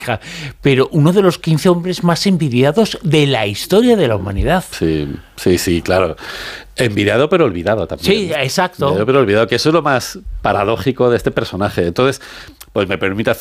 pero uno de los 15 hombres más envidiados de la historia de la humanidad. Sí, claro. Envidiado pero olvidado también. Sí, exacto. Envidiado pero olvidado, que eso es lo más paradójico de este personaje. Entonces, pues me permite hacer